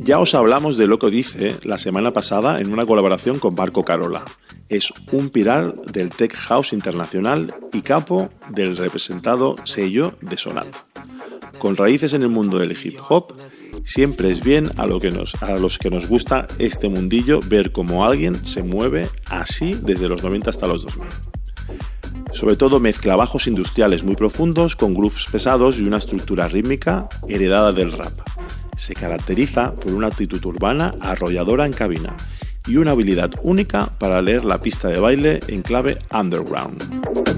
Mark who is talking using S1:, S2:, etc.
S1: Ya os hablamos de Loco Dice la semana pasada en una colaboración con Marco Carola. Es un pilar del Tech House internacional y capo del representado sello de Sonat. Con raíces en el mundo del hip hop, siempre es bien a los que nos gusta este mundillo ver cómo alguien se mueve así desde los 90 hasta los 2000. Sobre todo mezcla bajos industriales muy profundos con grooves pesados y una estructura rítmica heredada del rap. Se caracteriza por una actitud urbana arrolladora en cabina y una habilidad única para leer la pista de baile en clave underground.